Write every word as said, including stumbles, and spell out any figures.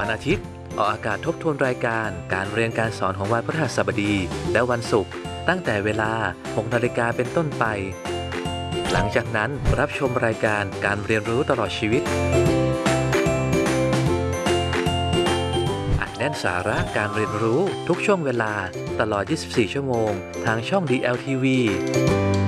วันอาทิตย์ออกอากาศทบทวนรายการการเรียนการสอนของวันพฤหัสบดีและวันศุกร์ตั้งแต่เวลา หกนาฬิกาเป็นต้นไป หลังจากนั้นรับชมรายการการเรียนรู้ตลอดชีวิตอัดแน่นสาระการเรียนรู้ทุกช่วงเวลาตลอด ยี่สิบสี่ ชั่วโมงทางช่อง ดี แอล ที วี